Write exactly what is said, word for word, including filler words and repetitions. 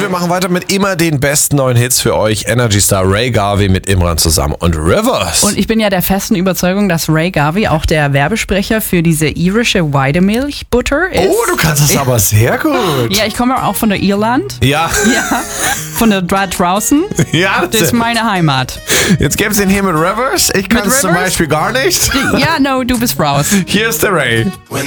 wir machen weiter mit immer den besten neuen Hits für euch. Energy Star Ray Garvey mit Imran zusammen und Rivers. Und ich bin ja der festen Überzeugung, dass Ray Garvey auch der Werbesprecher für diese irische Weidemilchbutter ist. Oh, du kannst das aber sehr gut. Ja, ich komme auch von der Irland. Ja. Ja, von der da draußen. Ja, Das ist meine Heimat. Jetzt gibt's den hier mit Rivers. Ich kann es zum Rivers? Beispiel gar nicht. Ja, no, du bist raus. Hier ist der Ray. When